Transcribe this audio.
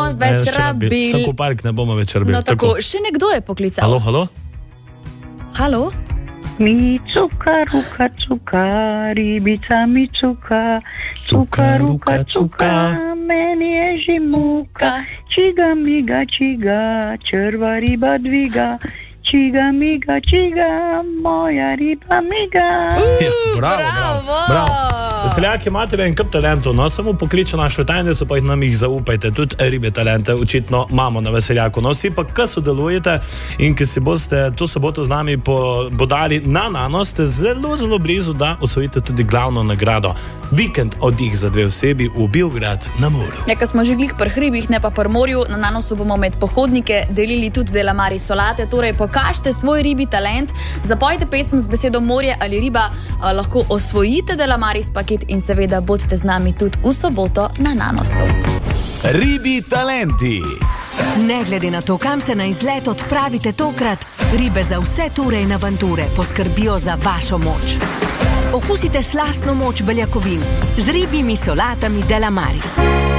več rabili. Sam kopark ne bomo več rabili. No tako, še nekdo je poklical. Halo? Mi cuka, ruka, cuka, ribica mi cuka. Cuka, ruka, cuka, meni je že muka. Čiga, miga, čiga, črva riba dviga. Čiga, miga, čiga, moja riba miga. Bravo. Veseljaki, imate en kup talentov, no, samo pokliče našo tajnico, pa nam jih zaupajte, tudi ribe talente očitno imamo na Veseljaku. No, vsi pa, ki sodelujete in ki si boste to soboto z nami podali na Nano, ste zelo, zelo blizu, da osvojite tudi glavno nagrado. Vikend oddih za 2 osebi v Beograd na morju. Ko smo že glih pri hribih, ne pa pri morju, na Nanosu bomo med pohodnike delili tudi delamari solate, torej pokažite svoj ribi talent, zapojite pesem z besedo morje ali riba, lahko osvojite delamari paket in seveda bodite z nami tudi v soboto na Nanosu. Ribi talenti. Ne glede na to, kam se na izlet odpravite tokrat, ribe za vse ture in avanture poskrbijo za vašo moč. Okusite slastno moč beljakovin z ribjimi solatami Delamaris.